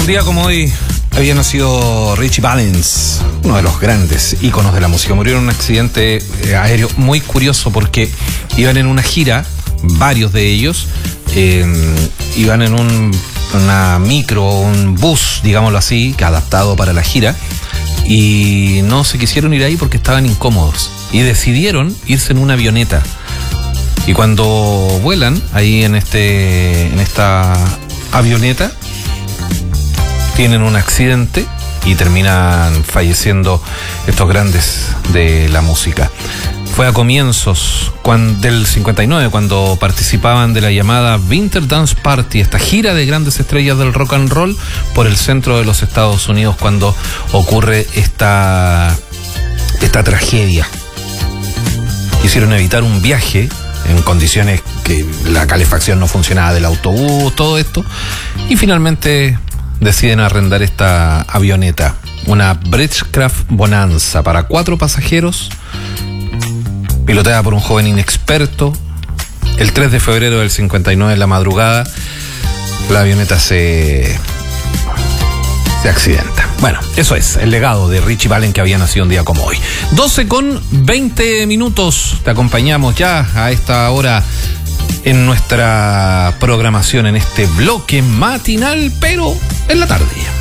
Un día como hoy había nacido Ritchie Valens, uno de los grandes íconos de la música. Murió en un accidente aéreo muy curioso porque iban en una gira, varios de ellos, iban en una micro, un bus, digámoslo así, que adaptado para la gira, y no se quisieron ir ahí porque estaban incómodos y decidieron irse en una avioneta. Y cuando vuelan ahí en esta avioneta, tienen un accidente y terminan falleciendo estos grandes de la música. Fue a comienzos del 59 cuando participaban de la llamada Winter Dance Party, esta gira de grandes estrellas del rock and roll por el centro de los Estados Unidos, cuando ocurre esta tragedia. Quisieron evitar un viaje en condiciones que la calefacción no funcionaba del autobús, todo esto, y finalmente deciden arrendar esta avioneta, una Beechcraft Bonanza para 4 pasajeros, piloteada por un joven inexperto. El 3 de febrero del 59 en la madrugada, la avioneta se accidenta. Bueno, eso es el legado de Ritchie Valens, que había nacido un día como hoy. 12:20. Te acompañamos ya a esta hora en nuestra programación, en este bloque matinal, pero en la tarde.